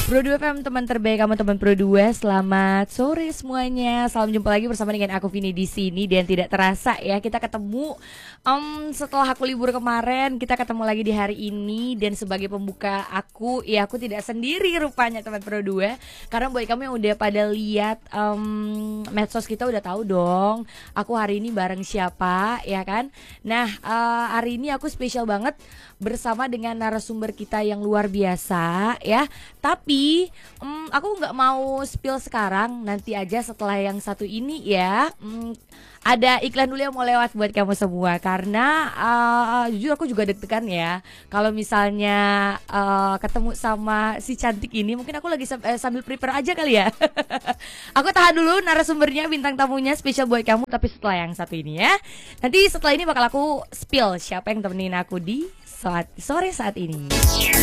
Pro2 FM, teman terbaik kamu, teman Pro2. Selamat sore semuanya. Salam jumpa lagi bersama dengan aku Vini di sini. Dan tidak terasa ya, kita ketemu setelah aku libur kemarin, kita ketemu lagi di hari ini. Dan sebagai pembuka aku tidak sendiri rupanya teman Pro2. Karena buat kamu yang udah pada lihat medsos kita udah tahu dong aku hari ini bareng siapa, ya kan? Nah, hari ini aku spesial banget bersama dengan narasumber kita yang luar biasa ya. Tapi aku nggak mau spill sekarang, nanti aja setelah yang satu ini ya. Ada iklan dulu yang mau lewat buat kamu semua. Karena jujur aku juga deg-degan ya. Kalau misalnya ketemu sama si cantik ini, mungkin aku lagi sambil prepare aja kali ya. Aku tahan dulu narasumbernya, bintang tamunya spesial buat kamu. Tapi setelah yang satu ini ya. Nanti setelah ini bakal aku spill siapa yang temenin aku di sore saat ini.